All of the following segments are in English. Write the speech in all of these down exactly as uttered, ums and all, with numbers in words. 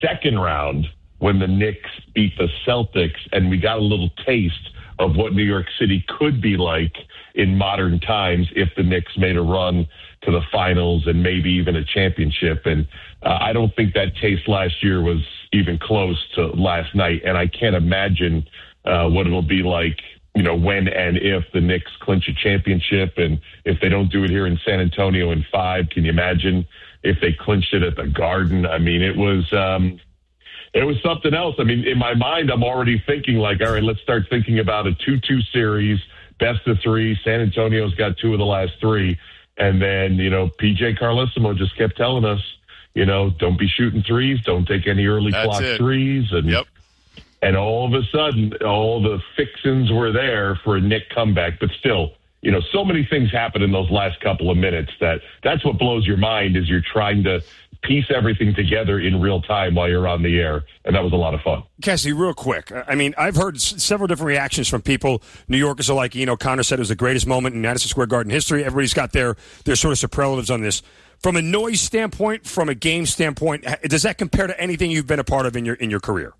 second round when the Knicks beat the Celtics, and we got a little taste of what New York City could be like in modern times if the Knicks made a run to the finals and maybe even a championship. And uh, I don't think that taste last year was even close to last night. And I can't imagine uh, what it'll be like, you know, when and if the Knicks clinch a championship. And if they don't do it here in San Antonio in five, can you imagine if they clinched it at the Garden? I mean, it was, um, it was something else. I mean, in my mind, I'm already thinking like, all right, let's start thinking about a two two series, best of three. San Antonio's got two of the last three. And then, you know, P J Carlesimo just kept telling us, you know, don't be shooting threes. Don't take any early That's clock it. threes. And, yep. and all of a sudden, all the fixins were there for a Knick comeback. But still, you know, so many things happen in those last couple of minutes that that's what blows your mind is you're trying to piece everything together in real time while you're on the air. And that was a lot of fun. Cassie, real quick. I mean, I've heard s- several different reactions from people. New Yorkers are like, you know, Connor said it was the greatest moment in Madison Square Garden history. Everybody's got their, their sort of superlatives on this. From a noise standpoint, from a game standpoint, does that compare to anything you've been a part of in your in your career?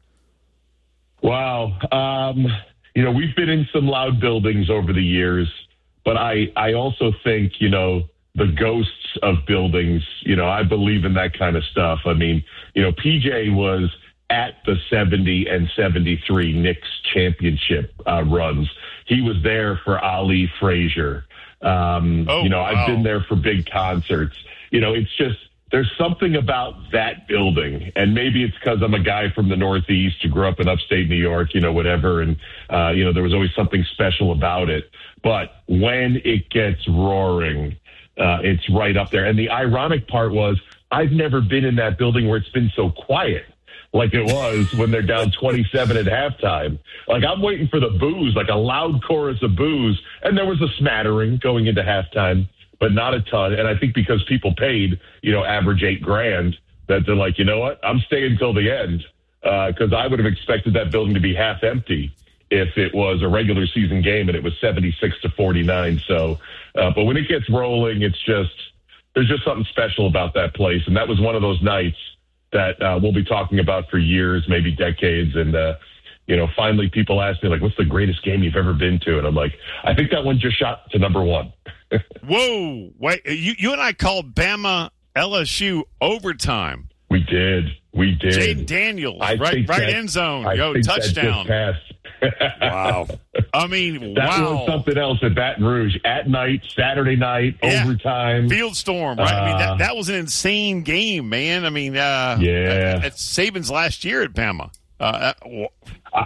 Wow. Um, you know, we've been in some loud buildings over the years, but I, I also think, you know, the ghosts of buildings, you know, I believe in that kind of stuff. I mean, you know, P J was at the seventy and seventy-three Knicks championship uh, runs. He was there for Ali Frazier. Um, oh, you know, wow. I've been there for big concerts. You know, it's just, there's something about that building, and maybe it's because I'm a guy from the Northeast who grew up in upstate New York, you know, whatever. And, uh, you know, there was always something special about it. But when it gets roaring, uh, it's right up there. And the ironic part was I've never been in that building where it's been so quiet like it was when they're down twenty-seven at halftime. Like I'm waiting for the boos, like a loud chorus of boos. And there was a smattering going into halftime, but not a ton. And I think because people paid, you know, average eight grand, that they're like, you know what, I'm staying till the end. Uh, cause I would have expected that building to be half empty if it was a regular season game and it was seventy-six to forty-nine. So, uh, but when it gets rolling, it's just, there's just something special about that place. And that was one of those nights that uh, we'll be talking about for years, maybe decades. And, uh, you know, finally people ask me like, what's the greatest game you've ever been to? And I'm like, I think that one just shot to number one. Whoa. Wait, you, you and I called Bama L S U overtime. We did. We did. Jaden Daniels, I right, think right that- end zone. I Yo, think that touchdown. just passed. Wow. I mean, That wow. was something else at Baton Rouge. At night, Saturday night, Yeah. overtime. Field storm, right? I mean, Uh, that, that was an insane game, man. I mean, uh, Yeah. It's Saban's last year at Bama. Uh, uh,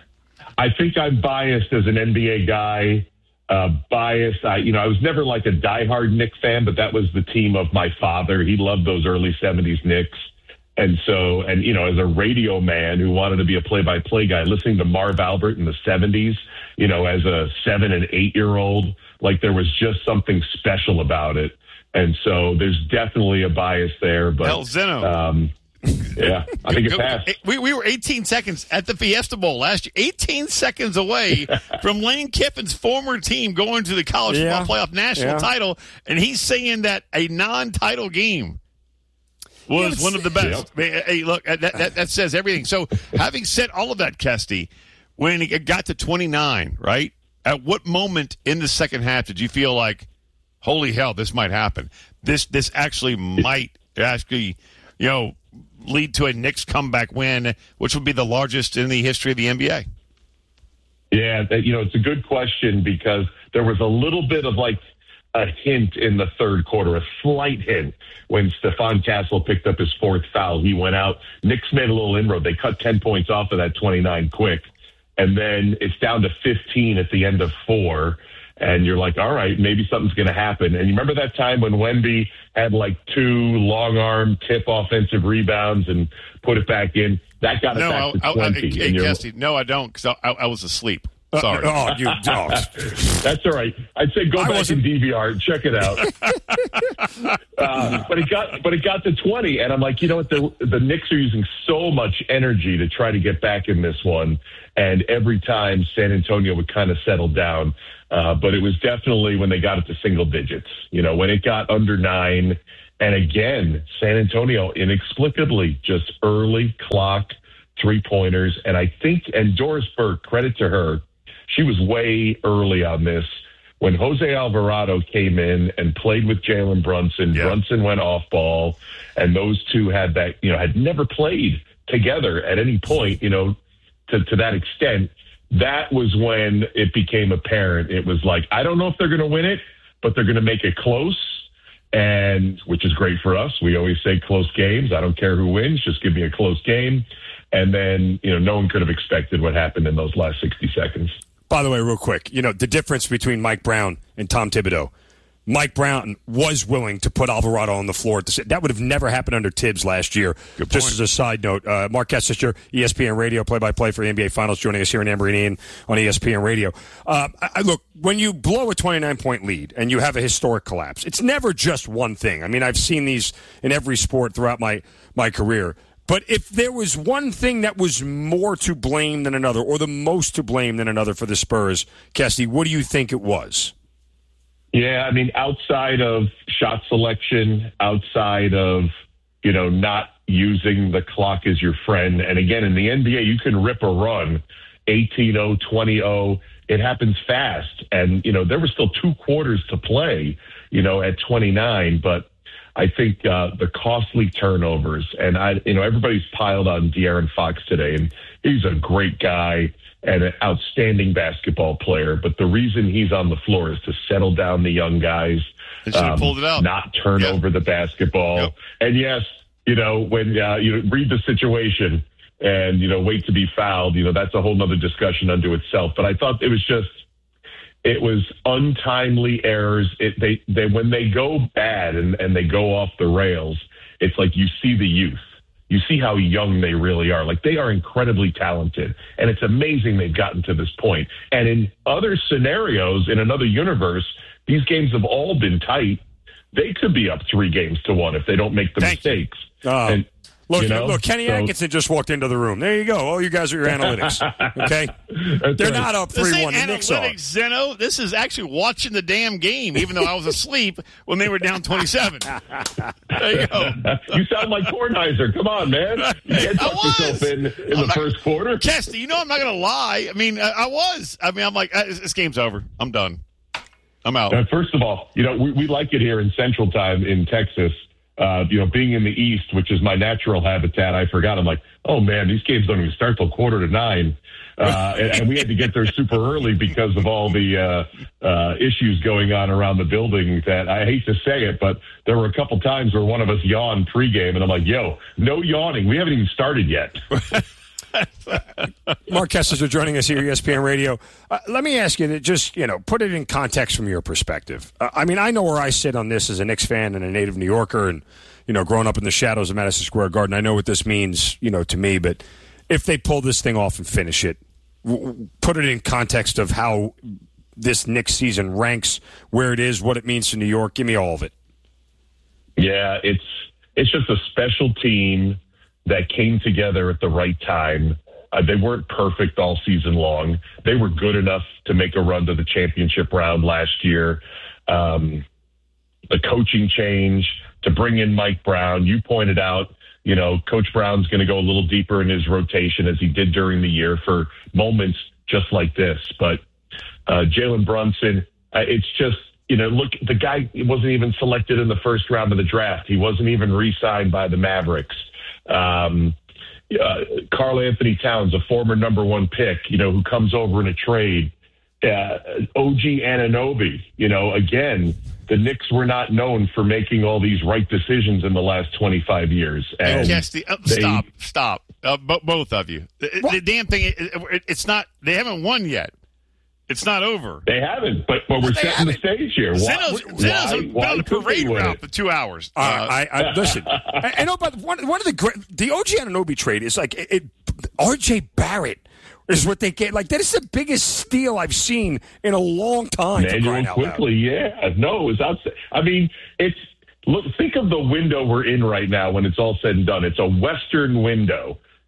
I think I'm biased as an N B A guy. Uh, biased. I, you know, I was never like a diehard Knicks fan, but that was the team of my father. He loved those early seventies Knicks. And so, and, you know, as a radio man who wanted to be a play-by-play guy, listening to Marv Albert in the seventies, you know, as a seven and eight-year-old, like there was just something special about it. And so there's definitely a bias there. But, El Zeno. um, yeah, I think it passed. We, we were eighteen seconds at the Fiesta Bowl last year, eighteen seconds away from Lane Kiffin's former team going to the college Yeah. football playoff national Yeah. title, and he's saying that a non-title game was Yeah, one of the best. Yep. I mean, hey, look, that, that, that says everything. So having said all of that, Kesty, when it got to twenty-nine, right, at what moment in the second half did you feel like, holy hell, this might happen? This this actually might actually, you know, lead to a Knicks comeback win, which would be the largest in the history of the N B A? Yeah, that, you know, it's a good question because there was a little bit of like a hint in the third quarter, a slight hint when Stephon Castle picked up his fourth foul. He went out. Knicks made a little inroad. They cut ten points off of that twenty-nine quick. And then it's down to fifteen at the end of four. And you're like, all right, maybe something's going to happen. And you remember that time when Wemby had like two long arm tip offensive rebounds and put it back in? That got it No, back to I, I, twenty. I, hey, and you're- Kesty, no, I don't, because I, I was asleep. Sorry. Oh, you don't. That's all right. I'd say go I back wasn't- and D V R and check it out. uh, but it got, but it got to twenty, and I'm like, you know what? The the Knicks are using so much energy to try to get back in this one, and every time San Antonio would kind of settle down. Uh, but it was definitely when they got it to single digits. You know, when it got under nine, And again, San Antonio inexplicably just early clock three-pointers. And I think, and Doris Burke, credit to her, she was way early on this. When Jose Alvarado came in and played with Jalen Brunson, yeah. Brunson went off ball, and those two had that, you know, had never played together at any point, you know, to, to that extent. That was when it became apparent. It was like, I don't know if they're going to win it, but they're going to make it close, and which is great for us. We always say close games. I don't care who wins, just give me a close game. And then, you know, no one could have expected what happened in those last sixty seconds. By the way, real quick, you know, the difference between Mike Brown and Tom Thibodeau. Mike Brown was willing to put Alvarado on the floor. That would have never happened under Tibbs last year. Good point. Just as a side note, uh, Mark Kessinger, E S P N Radio, play-by-play for the N B A Finals, joining us here in Amber and Ian on E S P N Radio. Uh, I, look, when you blow a twenty-nine point lead and you have a historic collapse, it's never just one thing. I mean, I've seen these in every sport throughout my, my career. But if there was one thing that was more to blame than another, or the most to blame than another for the Spurs, Kesty, what do you think it was? Yeah, I mean, outside of shot selection, outside of, you know, not using the clock as your friend. And again, in the N B A, you can rip a run eighteen oh, twenty oh. It happens fast. And, you know, there were still two quarters to play, you know, at twenty-nine. But I think uh, the costly turnovers, and I, you know, everybody's piled on De'Aaron Fox today, and he's a great guy and an outstanding basketball player. But the reason he's on the floor is to settle down the young guys, um, pulled it out. not turn yep. over the basketball. Yep. And yes, you know, when uh, you read the situation and, you know, wait to be fouled, you know, that's a whole nother discussion unto itself. But I thought it was just, it was untimely errors. It, they, they, when they go bad and, and they go off the rails, it's like you see the youth. You see how young they really are. Like, they are incredibly talented, and it's amazing they've gotten to this point. And in other scenarios, in another universe, these games have all been tight. They could be up three games to one if they don't make the Thank mistakes. Uh, and, Look, you know, look, Kenny so, Atkinson just walked into the room. There you go. Oh, you guys are your analytics. Okay? They're right. not up three one. The Knicks are. Zeno. This is actually watching the damn game, even though I was asleep when they were down twenty-seven. There you go. You sound like Kornheiser. Come on, man. You can't tuck yourself in in the not, first quarter. Kesty, you know I'm not going to lie. I mean, I, I was. I mean, I'm like, this game's over. I'm done. I'm out. Uh, first of all, you know, we, we like it here in Central Time in Texas. Uh, you know, being in the East, which is my natural habitat, I forgot. I'm like, oh, man, these games don't even start till quarter to nine. Uh, and, and we had to get there super early because of all the uh, uh, issues going on around the building that I hate to say it, but there were a couple times where one of us yawned pregame, and I'm like, yo, no yawning. We haven't even started yet. Mark Kessinger joining us here at E S P N Radio. Uh, let me ask you, to just, you know, put it in context from your perspective. Uh, I mean, I know where I sit on this as a Knicks fan and a native New Yorker and, you know, growing up in the shadows of Madison Square Garden. I know what this means, you know, to me. But if they pull this thing off and finish it, w- put it in context of how this Knicks season ranks, where it is, what it means to New York. Give me all of it. Yeah, it's it's just a special team that came together at the right time. Uh, they weren't perfect all season long. They were good enough to make a run to the championship round last year. Um, the coaching change to bring in Mike Brown, you pointed out, you know, Coach Brown's going to go a little deeper in his rotation as he did during the year for moments just like this. But uh, Jalen Brunson, uh, it's just, you know, look, the guy wasn't even selected in the first round of the draft. He wasn't even re-signed by the Mavericks. Um, uh, Karl Anthony Towns, a former number one pick, you know, who comes over in a trade. Uh, O G Anunoby, you know, again, the Knicks were not known for making all these right decisions in the last twenty-five years. And yes, the, uh, they, stop, stop, uh, b- both of you. The, the damn thing, it, it, it's not. They haven't won yet. It's not over. They haven't, but but we're but setting the stage here. Zeno's, why, Zeno's why, been why on a parade route it? for two hours. Uh, Uh, I, I listen. I, I know, but one one of the great, the O G Anunoby trade is like it, it, R J Barrett is what they get. Like, that is the biggest steal I've seen in a long time. Manuel quickly, yeah, no, it was outside. I mean, it's look. Think of the window we're in right now. When it's all said and done, it's a Western window.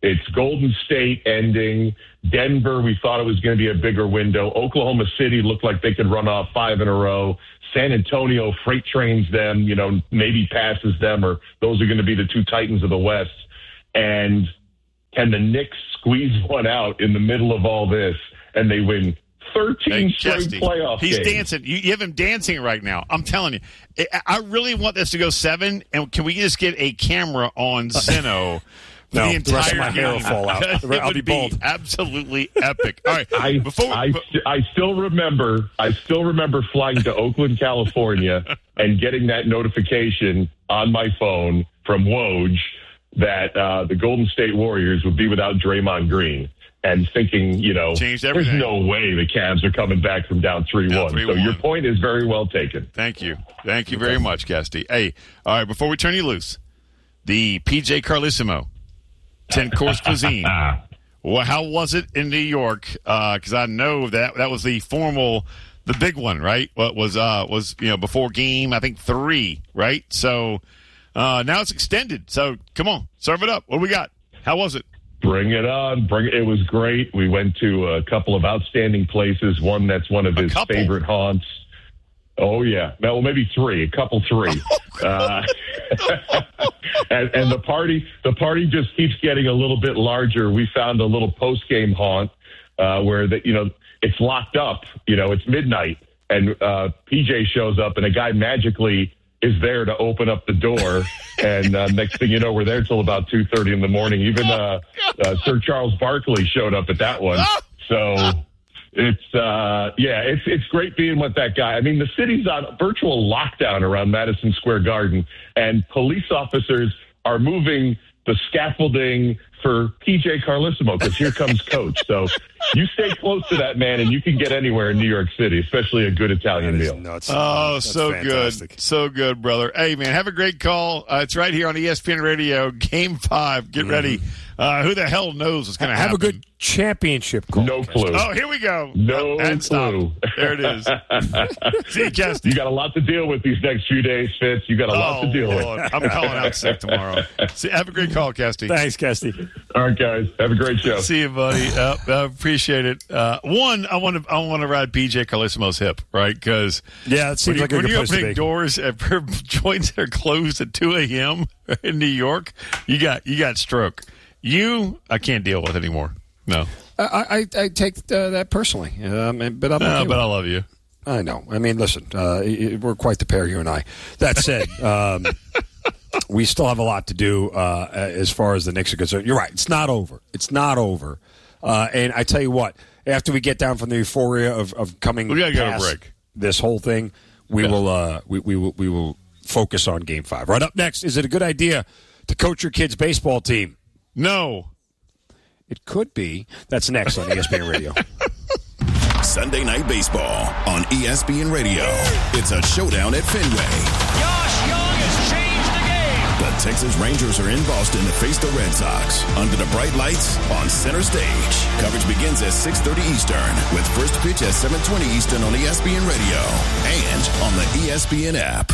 It's Golden State ending. Denver, we thought it was going to be a bigger window. Oklahoma City looked like they could run off five in a row. San Antonio freight trains them, you know, maybe passes them, or those are going to be the two Titans of the West. And can the Knicks squeeze one out in the middle of all this, and they win thirteen hey, straight Chesty, playoff he's games? dancing. You, you have him dancing right now. I'm telling you. I, I really want this to go seven, and can we just get a camera on Zeno? For no, the, the rest of my game. hair will fall out. It I'll be would bald. Absolutely epic. All right, I, before I, I still remember. I still remember flying to Oakland, California, and getting that notification on my phone from Woj that uh, the Golden State Warriors would be without Draymond Green, and thinking, you know, Changed there's everything. no way the Cavs are coming back from down three one. So your point is very well taken. Thank you, thank you very much, Kesty. Hey, all right, before we turn you loose, the P J Carlissimo ten course cuisine. Well, how was it in New York? Because uh, I know that that was the formal, the big one, right? What was uh was you know before game I think three, right? So uh, now it's extended. So come on, serve it up. What do we got? How was it? Bring it on. Bring it. It was great. We went to a couple of outstanding places. One that's one of A his couple? favorite haunts. Oh, yeah. Well, maybe three. A couple three. Oh, uh, and, and the party the party just keeps getting a little bit larger. We found a little post-game haunt uh, where, the, you know, it's locked up. You know, it's midnight. And uh, P J shows up, and a guy magically is there to open up the door. And uh, next thing you know, we're there till about two thirty in the morning. Even uh, uh, Sir Charles Barkley showed up at that one. So it's, uh, yeah, it's it's great being with that guy. I mean, the city's on virtual lockdown around Madison Square Garden, and police officers are moving the scaffolding for P J Carlissimo because here comes Coach. So you stay close to that man, and you can get anywhere in New York City, especially a good Italian meal. Nuts. Oh, That's so fantastic. good. So good, brother. Hey, man, have a great call. Uh, it's right here on E S P N Radio, Game five. Get mm-hmm. ready. Uh, who the hell knows what's going to happen? Have a good championship call. No clue. Oh, here we go. No and clue. Stop. There it is. See you, Kesty. You got a lot to deal with these next few days, Fitz. You got a oh, lot to deal Lord. with. I'm calling out sick tomorrow. See, have a great call, Kesty. Thanks, Kesty. All right, guys. Have a great show. See you, buddy. Uh, I appreciate it. Uh, one, I want to I want to ride P J Carlissimo's hip, right? Because yeah, it seems when, like you, a when good you're place to opening be. doors at joints that are closed at two a.m. in New York, you got you got stroke. You, I can't deal with anymore. No, I I, I take uh, that personally, um, but I'm no, okay but I with love you. I know. I mean, listen, uh, we're quite the pair, you and I. That said, um, we still have a lot to do uh, as far as the Knicks are concerned. You're right. It's not over. It's not over. Uh, and I tell you what, after we get down from the euphoria of, of coming we gotta go to past break. this whole thing, we yeah. will uh, we, we will we will focus on Game Five. Right up next, is it a good idea to coach your kid's baseball team? No. It could be. That's next on E S P N Radio. Sunday Night Baseball on E S P N Radio. It's a showdown at Fenway. Josh Young has changed the game. The Texas Rangers are in Boston to face the Red Sox under the bright lights on center stage. Coverage begins at six thirty Eastern with first pitch at seven twenty Eastern on E S P N Radio and on the E S P N app.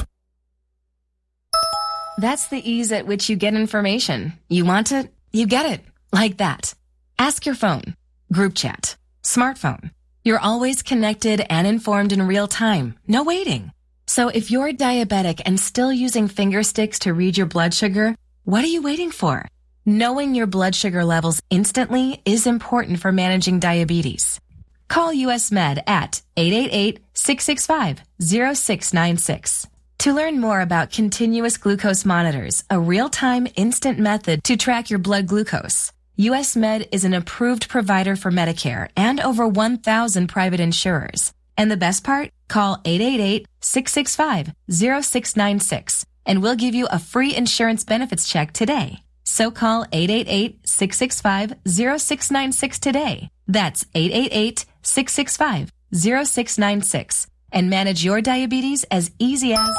That's the ease at which you get information. You want it, you get it. Like that. Ask your phone. Group chat. Smartphone. You're always connected and informed in real time. No waiting. So if you're diabetic and still using finger sticks to read your blood sugar, what are you waiting for? Knowing your blood sugar levels instantly is important for managing diabetes. Call U S Med at eight eight eight, six six five, zero six nine six. To learn more about continuous glucose monitors, a real-time instant method to track your blood glucose, U S Med is an approved provider for Medicare and over one thousand private insurers. And the best part? Call eight eight eight, six six five, zero six nine six and we'll give you a free insurance benefits check today. So call eight eight eight, six six five, zero six nine six today. That's eight eight eight, six six five, zero six nine six and manage your diabetes as easy as...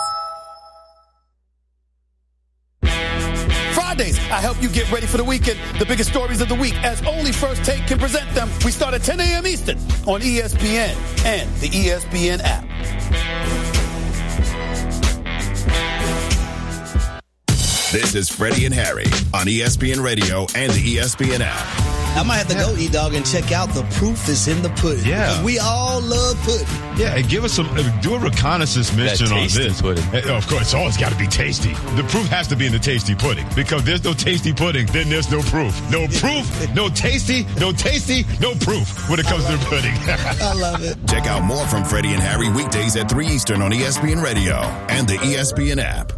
Fridays, I help you get ready for the weekend. The biggest stories of the week, as only First Take can present them. We start at ten a.m. Eastern on E S P N and the E S P N app. This is Freddie and Harry on E S P N Radio and the E S P N app. I might have to go, E-Dog, and check out The Proof is in the Pudding. Yeah. Because we all love pudding. Yeah, and give us some, uh, do a reconnaissance mission on this. Pudding. Uh, of course, it's always got to be tasty. The proof has to be in the tasty pudding. Because there's no tasty pudding, then there's no proof. No proof, no tasty, no tasty, no proof when it comes to the pudding. I love it. Check out more from Freddie and Harry weekdays at three Eastern on E S P N Radio and the E S P N app.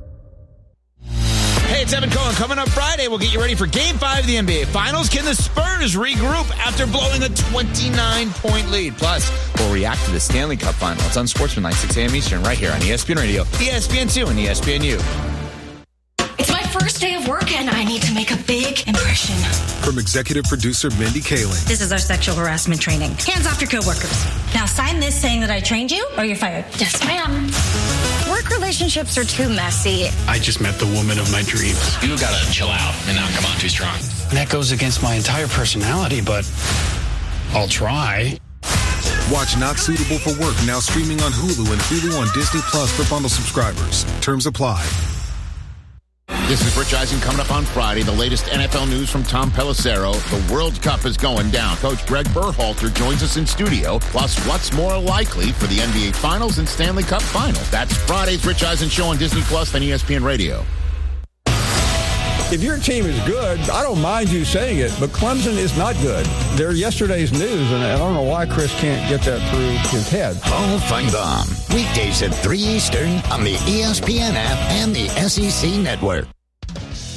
Hey, it's Evan Cohen. Coming up Friday, we'll get you ready for Game five of the N B A Finals. Can the Spurs regroup after blowing a twenty-nine point lead? Plus, we'll react to the Stanley Cup Final. It's on Sportsmanlike, six a.m. Eastern, right here on E S P N Radio, E S P N two, and E S P N U. It's my first day of work, and I need to make a big impression. From executive producer Mindy Kaling. This is our sexual harassment training. Hands off your coworkers. Now sign this saying that I trained you, or you're fired. Yes, ma'am. Work relationships are too messy. I just met the woman of my dreams. You gotta chill out and not come on too strong. That goes against my entire personality, but I'll try. Watch Not Suitable for Work now streaming on Hulu and Hulu on Disney Plus for bundle subscribers. Terms apply. This is Rich Eisen coming up on Friday. The latest N F L news from Tom Pelissero. The World Cup is going down. Coach Greg Berhalter joins us in studio. Plus, what's more likely for the N B A Finals and Stanley Cup Final? That's Friday's Rich Eisen Show on Disney Plus and E S P N Radio. If your team is good, I don't mind you saying it, but Clemson is not good. They're yesterday's news, and I don't know why Chris can't get that through his head. Paul Feinbaum, weekdays at three Eastern on the E S P N app and the S E C Network.